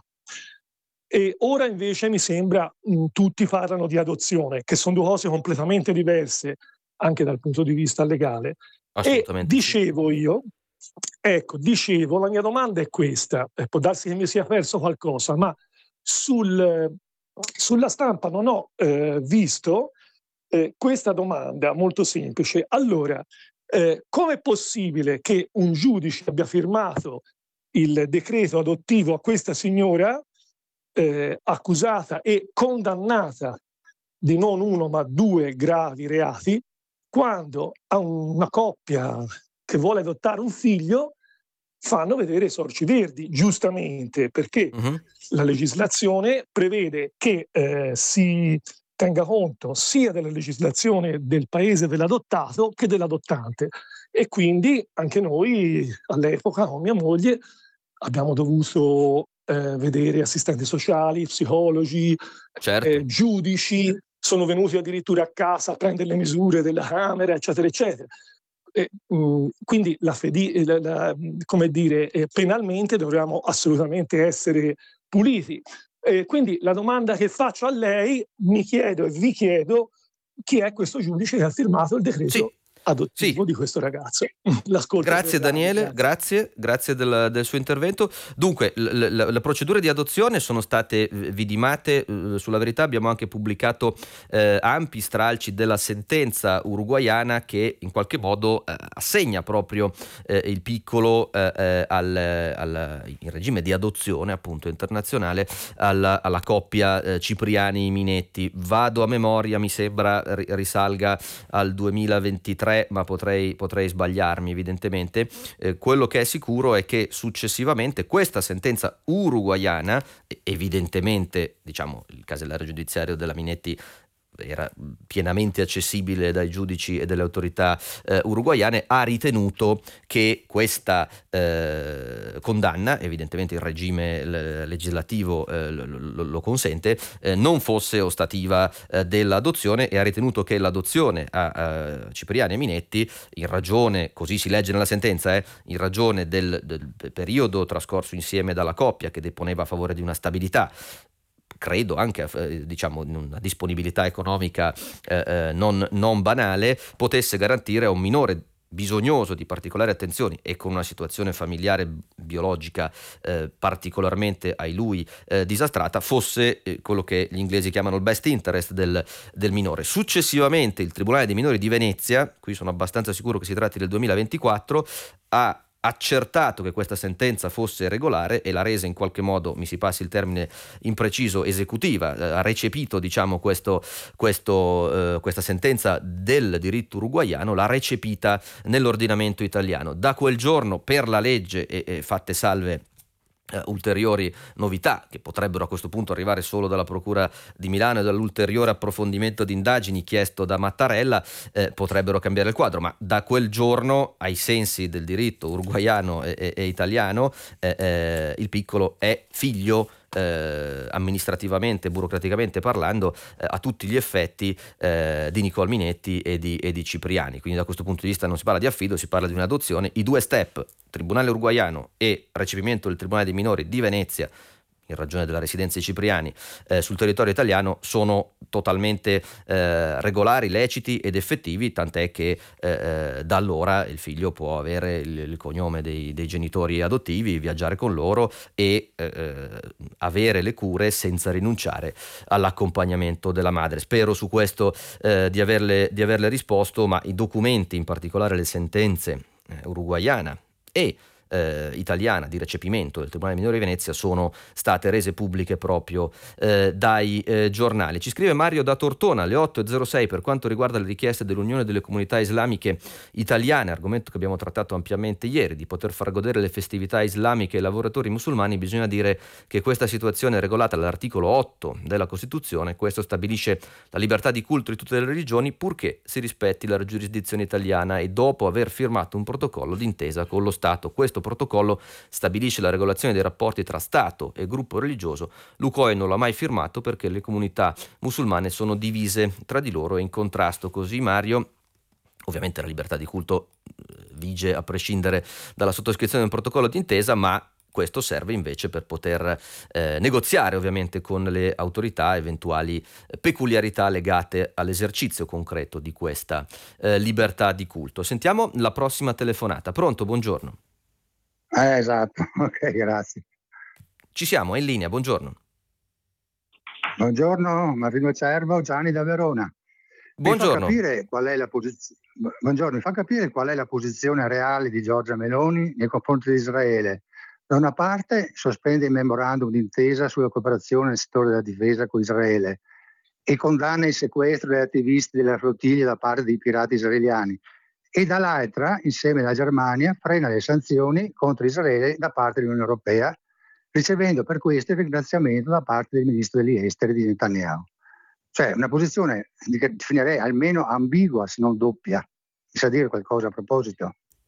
e ora invece mi sembra tutti parlano di adozione, che sono 2 cose completamente diverse anche dal punto di vista legale. E dicevo la mia domanda è questa, può darsi che mi sia perso qualcosa, ma sulla stampa non ho visto questa domanda molto semplice. Allora, com'è possibile che un giudice abbia firmato il decreto adottivo a questa signora accusata e condannata di non 1 ma 2 gravi reati, quando a una coppia che vuole adottare un figlio fanno vedere sorci verdi, giustamente, perché la legislazione prevede che si tenga conto sia della legislazione del paese dell'adottato che dell'adottante. E quindi anche noi all'epoca con mia moglie abbiamo dovuto vedere assistenti sociali, psicologi, giudici, sono venuti addirittura a casa a prendere le misure della camera, eccetera, eccetera. Quindi come dire, penalmente dobbiamo assolutamente essere puliti. Quindi la domanda che faccio a lei, mi chiedo e vi chiedo, chi è questo giudice che ha firmato il decreto adottivo di questo ragazzo? Grazie Daniele, grazie del suo intervento. Dunque, le procedure di adozione sono state vidimate sulla Verità. Abbiamo anche pubblicato ampi stralci della sentenza uruguaiana che in qualche modo assegna proprio il piccolo in regime di adozione appunto internazionale alla coppia Cipriani-Minetti. Vado a memoria, mi sembra risalga al 2023, ma potrei sbagliarmi evidentemente. Quello che è sicuro è che successivamente questa sentenza uruguaiana, evidentemente diciamo il casellario giudiziario della Minetti era pienamente accessibile dai giudici e delle autorità uruguaiane, ha ritenuto che questa condanna, evidentemente il regime legislativo lo consente, non fosse ostativa dell'adozione, e ha ritenuto che l'adozione a Cipriani e Minetti, in ragione, così si legge nella sentenza, in ragione del periodo trascorso insieme dalla coppia, che deponeva a favore di una stabilità, credo anche diciamo una disponibilità economica non banale, potesse garantire a un minore bisognoso di particolari attenzioni e con una situazione familiare biologica particolarmente ai lui disastrata, fosse quello che gli inglesi chiamano il best interest del minore. Successivamente il Tribunale dei minori di Venezia, qui sono abbastanza sicuro che si tratti del 2024, ha accertato che questa sentenza fosse regolare e l'ha resa in qualche modo, mi si passi il termine impreciso, esecutiva. Ha recepito diciamo questa sentenza del diritto uruguaiano, l'ha recepita nell'ordinamento italiano. Da quel giorno, per la legge e fatte salve ulteriori novità che potrebbero a questo punto arrivare solo dalla Procura di Milano e dall'ulteriore approfondimento di indagini chiesto da Mattarella, potrebbero cambiare il quadro, ma da quel giorno, ai sensi del diritto uruguaiano e italiano, il piccolo è figlio amministrativamente, burocraticamente parlando, a tutti gli effetti di Nicole Minetti e di Cipriani. Quindi da questo punto di vista non si parla di affido, si parla di un'adozione. I due step, Tribunale uruguaiano e recepimento del Tribunale dei minori di Venezia, in ragione della residenza di Cipriani sul territorio italiano, sono totalmente regolari, leciti ed effettivi, tant'è che da allora il figlio può avere il cognome dei genitori adottivi, viaggiare con loro e avere le cure senza rinunciare all'accompagnamento della madre. Spero su questo di averle risposto, ma i documenti, in particolare le sentenze uruguaiana e italiana di recepimento del Tribunale Minore di Venezia, sono state rese pubbliche proprio dai giornali. Ci scrive Mario da Tortona alle 8.06 per quanto riguarda le richieste dell'Unione delle Comunità Islamiche Italiane, argomento che abbiamo trattato ampiamente ieri, di poter far godere le festività islamiche ai lavoratori musulmani. Bisogna dire che questa situazione è regolata dall'articolo 8 della Costituzione. Questo stabilisce la libertà di culto di tutte le religioni, purché si rispetti la giurisdizione italiana e dopo aver firmato un protocollo d'intesa con lo Stato. Questo protocollo stabilisce la regolazione dei rapporti tra Stato e gruppo religioso. L'UCOE non l'ha mai firmato perché le comunità musulmane sono divise tra di loro e in contrasto. Così Mario. Ovviamente la libertà di culto vige a prescindere dalla sottoscrizione di un protocollo d'intesa, ma questo serve invece per poter negoziare ovviamente con le autorità eventuali peculiarità legate all'esercizio concreto di questa libertà di culto. Sentiamo la prossima telefonata. Pronto? Buongiorno. Esatto, ok, grazie. Ci siamo, è in linea, buongiorno. Buongiorno, Martino Cervo, Gianni da Verona. Buongiorno. Mi fa capire qual è la Buongiorno, mi fa capire qual è la posizione reale di Giorgia Meloni nei confronti di Israele. Da una parte sospende il memorandum d'intesa sulla cooperazione nel settore della difesa con Israele e condanna il sequestro degli attivisti della flottiglia da parte dei pirati israeliani, e dall'altra, insieme alla Germania, frena le sanzioni contro Israele da parte dell'Unione Europea, ricevendo per questo il ringraziamento da parte del ministro degli esteri di Netanyahu. Cioè una posizione che definirei almeno ambigua, se non doppia. Mi sa dire qualcosa a proposito?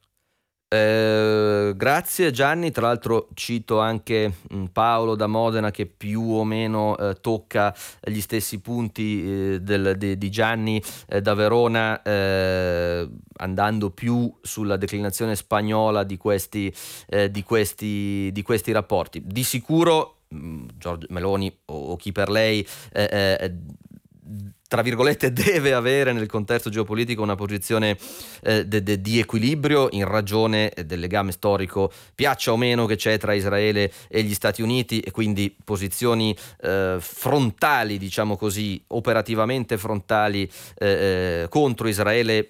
Grazie Gianni, tra l'altro cito anche Paolo da Modena che più o meno tocca gli stessi punti di Gianni da Verona, andando più sulla declinazione spagnola di questi rapporti. Di sicuro Giorgia Meloni o chi per lei tra virgolette deve avere nel contesto geopolitico una posizione di equilibrio in ragione del legame storico, piaccia o meno, che c'è tra Israele e gli Stati Uniti, e quindi posizioni frontali, diciamo così, operativamente frontali contro Israele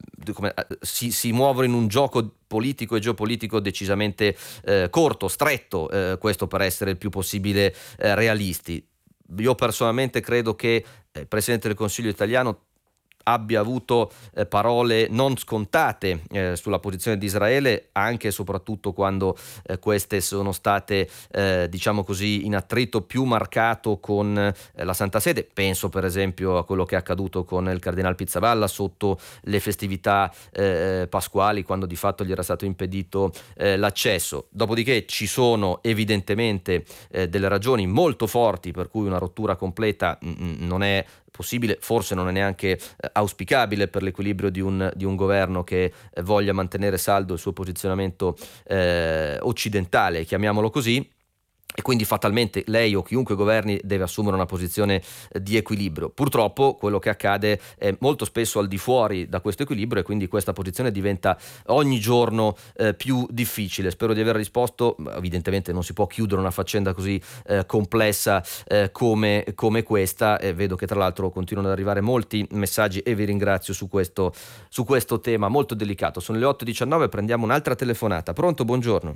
si muovono in un gioco politico e geopolitico decisamente corto, stretto, questo per essere il più possibile realisti. Io personalmente credo che il Presidente del Consiglio italiano abbia avuto parole non scontate sulla posizione di Israele, anche e soprattutto quando queste sono state diciamo così in attrito più marcato con la Santa Sede. Penso per esempio a quello che è accaduto con il Cardinal Pizzaballa sotto le festività pasquali, quando di fatto gli era stato impedito l'accesso. Dopodiché ci sono evidentemente delle ragioni molto forti per cui una rottura completa non è possibile, forse non è neanche auspicabile per l'equilibrio di un governo che voglia mantenere saldo il suo posizionamento occidentale, chiamiamolo così. E quindi fatalmente lei o chiunque governi deve assumere una posizione di equilibrio. Purtroppo quello che accade è molto spesso al di fuori da questo equilibrio, e quindi questa posizione diventa ogni giorno più difficile. Spero di aver risposto. Evidentemente non si può chiudere una faccenda così complessa come questa, e vedo che tra l'altro continuano ad arrivare molti messaggi e vi ringrazio su questo tema molto delicato. Sono le 8:19, prendiamo un'altra telefonata. Pronto? Buongiorno.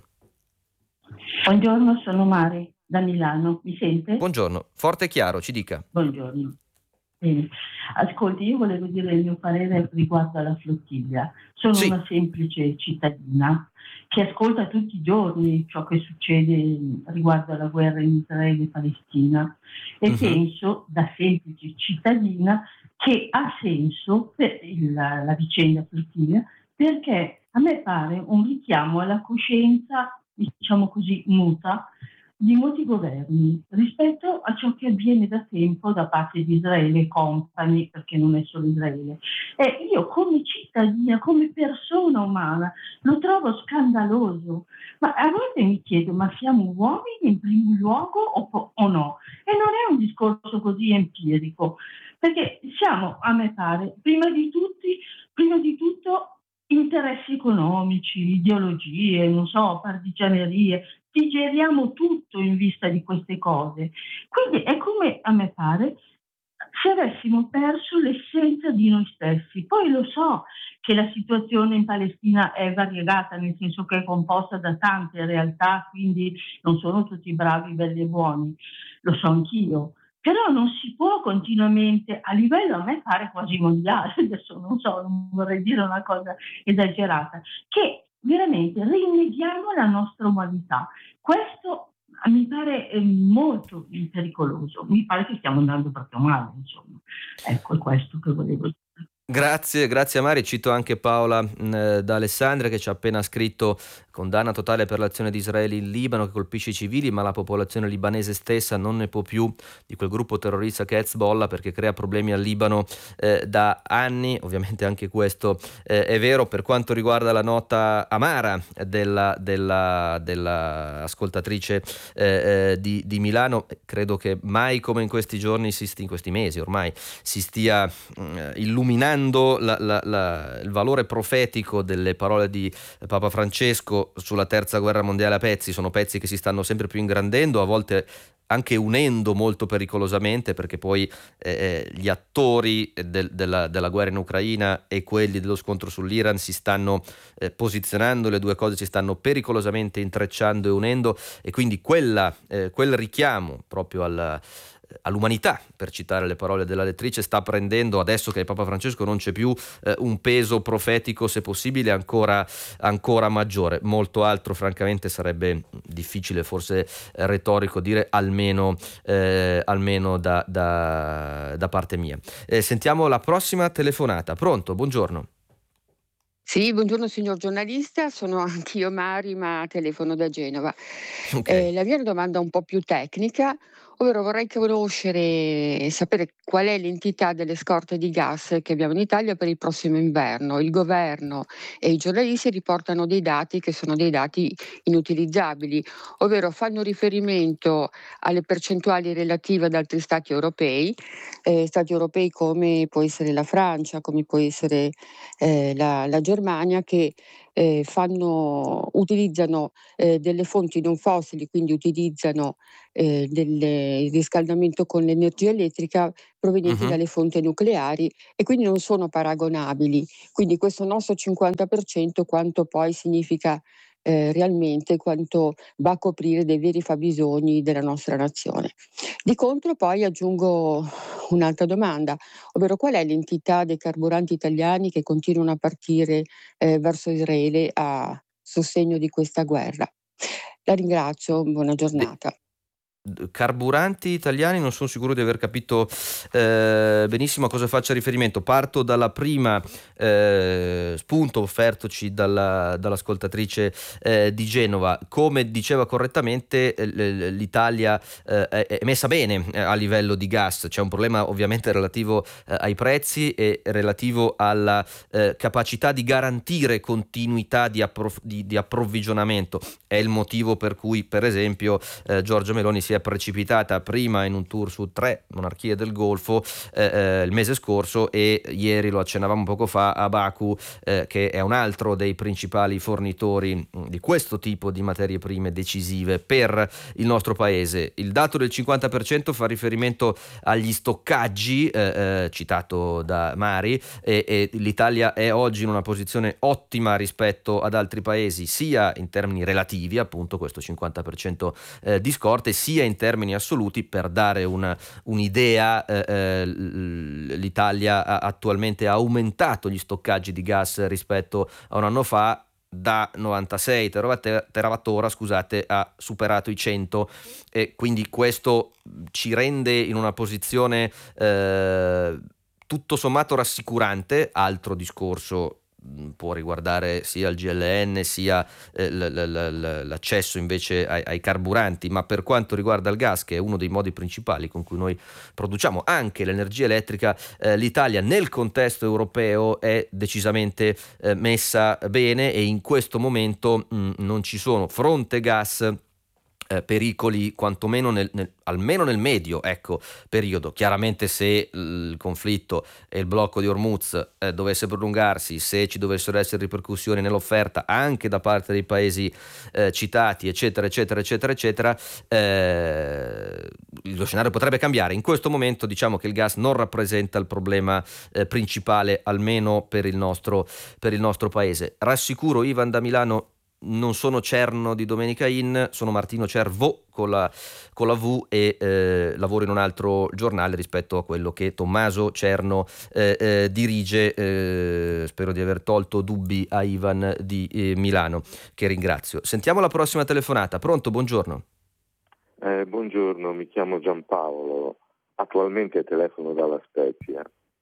Buongiorno, sono Mari da Milano, mi sente? Buongiorno, forte e chiaro, ci dica. Buongiorno. Bene. Ascolti, io volevo dire il mio parere riguardo alla flottiglia. Sono una semplice cittadina che ascolta tutti i giorni ciò che succede riguardo alla guerra in Israele e Palestina e penso, da semplice cittadina, che ha senso per la vicenda flottiglia, perché a me pare un richiamo alla coscienza, diciamo così, muta di molti governi rispetto a ciò che avviene da tempo da parte di Israele e compagni, perché non è solo Israele. E io come cittadina, come persona umana, lo trovo scandaloso. Ma a volte mi chiedo, ma siamo uomini in primo luogo o no? E non è un discorso così empirico, perché siamo, a me pare, prima di tutto interessi economici, ideologie, non so, partigianerie, digeriamo tutto in vista di queste cose. Quindi è come, a me pare, se avessimo perso l'essenza di noi stessi. Poi lo so che la situazione in Palestina è variegata, nel senso che è composta da tante realtà, quindi non sono tutti bravi, belli e buoni, lo so anch'io. Però non si può continuamente, a livello a me pare quasi mondiale, adesso non so, non vorrei dire una cosa esagerata, che veramente rinneghiamo la nostra umanità. Questo mi pare molto pericoloso, mi pare che stiamo andando proprio male, insomma. Ecco, è questo che volevo dire. Grazie a Mari. Cito anche Paola da Alessandria, che ci ha appena scritto: condanna totale per l'azione di Israele in Libano che colpisce i civili, ma la popolazione libanese stessa non ne può più di quel gruppo terrorista che è Hezbollah, perché crea problemi al Libano da anni. Ovviamente anche questo è vero. Per quanto riguarda la nota amara della ascoltatrice di Milano, credo che mai come in questi giorni, in questi mesi ormai, si stia illuminando il valore profetico delle parole di Papa Francesco sulla terza guerra mondiale a pezzi. Sono pezzi che si stanno sempre più ingrandendo, a volte anche unendo molto pericolosamente, perché poi gli attori della guerra in Ucraina e quelli dello scontro sull'Iran si stanno posizionando, le due cose si stanno pericolosamente intrecciando e unendo, e quindi quel richiamo proprio all'umanità, per citare le parole della lettrice, sta prendendo, adesso che Papa Francesco non c'è più, un peso profetico, se possibile ancora maggiore. Molto altro francamente sarebbe difficile, forse retorico dire, almeno da parte mia. Sentiamo la prossima telefonata. Pronto? Buongiorno. Sì, buongiorno signor giornalista, sono anch'io Mari, ma telefono da Genova. Ok. La mia è una domanda un po' più tecnica, ovvero vorrei conoscere e sapere qual è l'entità delle scorte di gas che abbiamo in Italia per il prossimo inverno. Il governo e i giornalisti riportano dei dati che sono dei dati inutilizzabili, ovvero fanno riferimento alle percentuali relative ad altri stati europei come può essere la Francia, come può essere la Germania, che utilizzano delle fonti non fossili, quindi utilizzano il riscaldamento con l'energia elettrica provenienti dalle fonti nucleari e quindi non sono paragonabili. Quindi questo nostro 50% quanto poi significa realmente, quanto va a coprire dei veri fabbisogni della nostra nazione. Di contro poi aggiungo un'altra domanda, ovvero qual è l'entità dei carburanti italiani che continuano a partire verso Israele a sostegno di questa guerra. La ringrazio, buona giornata. Carburanti italiani, non sono sicuro di aver capito benissimo a cosa faccia riferimento. Parto dalla prima spunto offertoci dall'ascoltatrice di Genova. Come diceva correttamente, l'Italia è messa bene a livello di gas. C'è un problema ovviamente relativo ai prezzi e relativo alla capacità di garantire continuità di approvvigionamento. È il motivo per cui, per esempio, Giorgia Meloni si è precipitata prima in un tour su 3 monarchie del Golfo il mese scorso, e ieri, lo accennavamo poco fa, a Baku, che è un altro dei principali fornitori di questo tipo di materie prime decisive per il nostro paese. Il dato del 50% fa riferimento agli stoccaggi citato da Mari, e l'Italia è oggi in una posizione ottima rispetto ad altri paesi, sia in termini relativi, appunto questo 50% di scorte, sia in termini assoluti. Per dare un'idea, l'Italia attualmente ha aumentato gli stoccaggi di gas rispetto a un anno fa, da 96 terawattora, ha superato i 100, e quindi questo ci rende in una posizione tutto sommato rassicurante. Altro discorso può riguardare sia il GLN sia l'accesso invece ai carburanti, ma per quanto riguarda il gas, che è uno dei modi principali con cui noi produciamo anche l'energia elettrica, l'Italia nel contesto europeo è decisamente messa bene, e in questo momento non ci sono, fronte gas, pericoli, quantomeno almeno nel medio periodo. Chiaramente, se il conflitto e il blocco di Hormuz dovesse prolungarsi, se ci dovessero essere ripercussioni nell'offerta anche da parte dei paesi citati, eccetera, lo scenario potrebbe cambiare. In questo momento diciamo che il gas non rappresenta il problema principale, almeno per il nostro paese. Rassicuro Ivan da Milano: non sono Cerno di Domenica In, sono Martino Cervo con la V, e lavoro in un altro giornale rispetto a quello che Tommaso Cerno dirige. Spero di aver tolto dubbi a Ivan di Milano, che ringrazio. Sentiamo la prossima telefonata. Pronto? Buongiorno. Buongiorno, mi chiamo Giampaolo, attualmente telefono dalla Spezia.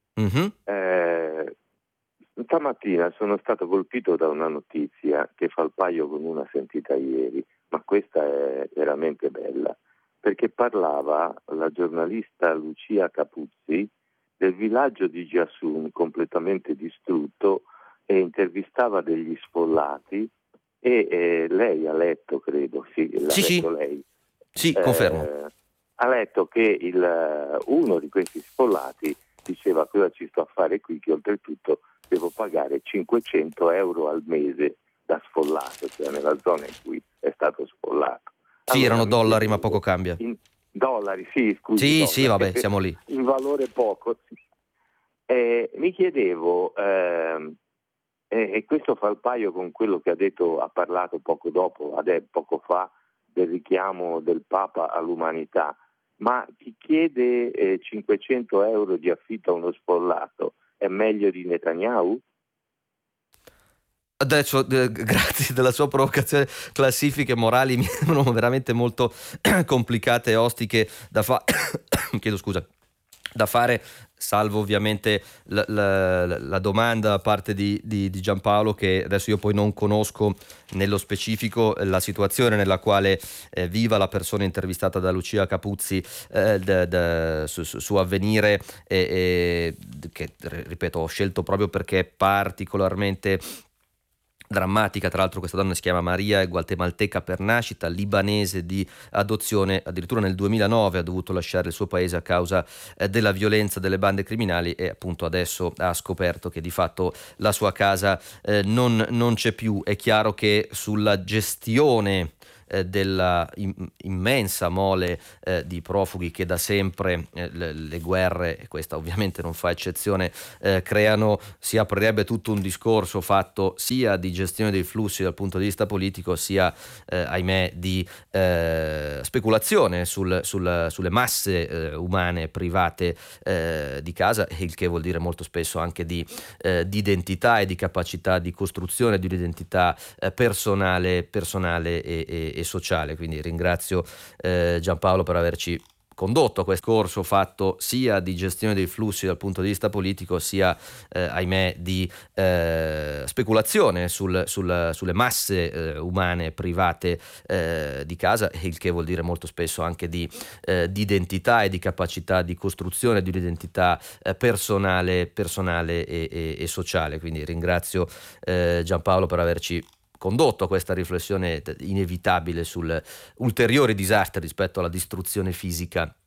Stamattina sono stato colpito da una notizia che fa il paio con una sentita ieri, ma questa è veramente bella, perché parlava la giornalista Lucia Capuzzi del villaggio di Giassun completamente distrutto, e intervistava degli sfollati, e lei ha letto, credo, letto lei. Sì, confermo. Ha letto che uno di questi sfollati diceva: cosa ci sto a fare qui, che oltretutto devo pagare 500 euro al mese da sfollato, cioè nella zona in cui è stato sfollato. Sì, erano dollari, ma poco cambia. Dollari, sì, scusi. Sì, vabbè, siamo lì. In valore poco. Sì. Mi chiedevo, e questo fa il paio con quello che ha parlato poco fa, del richiamo del Papa all'umanità. ma chi chiede 500 euro di affitto a uno sfollato è meglio di Netanyahu? Adesso, grazie della sua provocazione, classifiche morali mi sembrano veramente molto complicate e ostiche chiedo scusa, da fare, salvo ovviamente la domanda da parte di Giampaolo, che adesso io poi non conosco nello specifico la situazione nella quale viva la persona intervistata da Lucia Capuzzi su Avvenire, che ripeto ho scelto proprio perché è particolarmente drammatica. Tra l'altro questa donna si chiama Maria, è guatemalteca per nascita, libanese di adozione, addirittura nel 2009 ha dovuto lasciare il suo paese a causa della violenza delle bande criminali e appunto adesso ha scoperto che di fatto la sua casa non c'è più. È chiaro che sulla gestione della immensa mole di profughi che da sempre le guerre, e questa ovviamente non fa eccezione, creano, si aprirebbe tutto un discorso fatto sia di gestione dei flussi dal punto di vista politico, sia ahimè di speculazione sulle masse umane private di casa, il che vuol dire molto spesso anche di identità e di capacità di costruzione di un'identità personale e sociale. Quindi ringrazio Giampaolo per averci condotto a questo corso fatto sia di gestione dei flussi dal punto di vista politico, sia ahimè di speculazione sulle masse umane private di casa, il che vuol dire molto spesso anche di identità e di capacità di costruzione di un'identità personale e sociale. Quindi ringrazio Giampaolo per averci condotto a questa riflessione inevitabile sul ulteriori disastri rispetto alla distruzione fisica